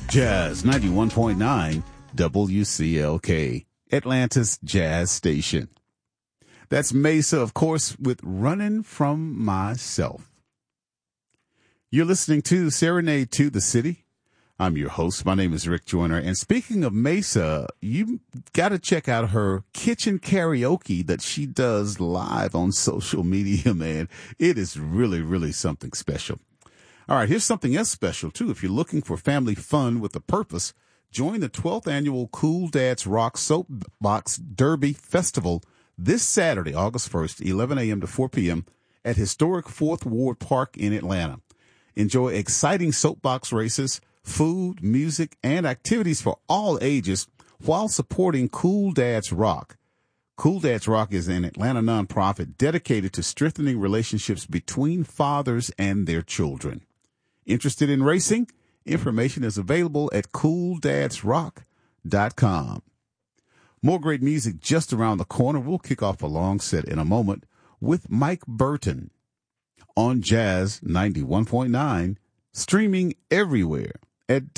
Jazz 91.9 WCLK, Atlanta's jazz station. That's Mesa, of course, with Running From Myself. You're listening to Serenade to the City. I'm your host. My name is Rick Joyner. And speaking of Mesa, you got to check out her kitchen karaoke that she does live on social media, man. It is really, really something special. All right, here's something else special, too. If you're looking for family fun with a purpose, join the 12th Annual Cool Dads Rock Soapbox Derby Festival this Saturday, August 1st, 11 a.m. to 4 p.m. at historic 4th Ward Park in Atlanta. Enjoy exciting soapbox races, food, music, and activities for all ages while supporting Cool Dads Rock. Cool Dads Rock is an Atlanta nonprofit dedicated to strengthening relationships between fathers and their children. Interested in racing? Information is available at CoolDadsRock.com. More great music just around the corner. We'll kick off a long set in a moment with Mike Burton on Jazz 91.9, streaming everywhere at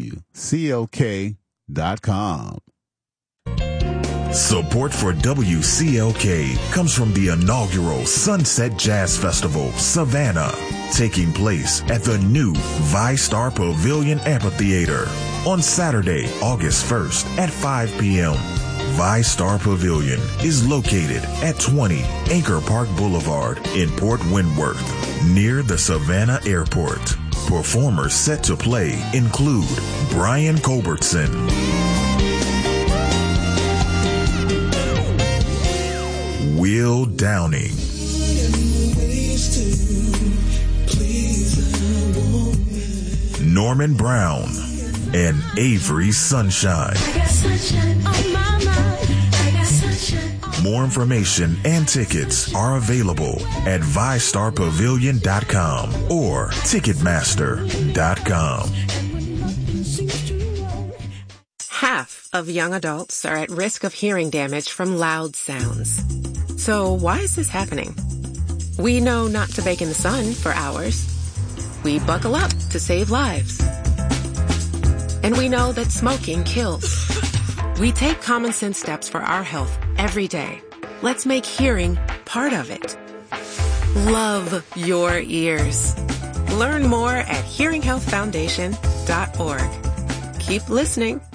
WCLK.com. Support for WCLK comes from the inaugural Sunset Jazz Festival, Savannah, taking place at the new ViStar Pavilion Amphitheater on Saturday, August 1st at 5 p.m. ViStar Pavilion is located at 20 Anchor Park Boulevard in Port Wentworth, near the Savannah Airport. Performers set to play include Brian Culbertson, Will Downing, Norman Brown, and Avery Sunshine. More information and tickets are available at ViStarPavilion.com or Ticketmaster.com. Half of young adults are at risk of hearing damage from loud sounds. So why is this happening? We know not to bake in the sun for hours. We buckle up to save lives. And we know that smoking kills. We take common sense steps for our health every day. Let's make hearing part of it. Love your ears. Learn more at hearinghealthfoundation.org. Keep listening.